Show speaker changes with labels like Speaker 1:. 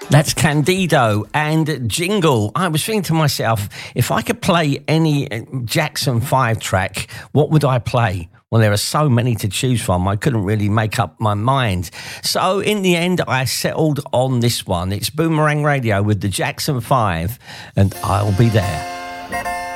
Speaker 1: That's Candido and Jingle. I was thinking to myself, if I could play any Jackson 5 track, what would I play? Well, there are so many to choose from, I couldn't really make up my mind. So in the end, I settled on this one. It's Boomerang Radio with the Jackson 5, and I'll Be There.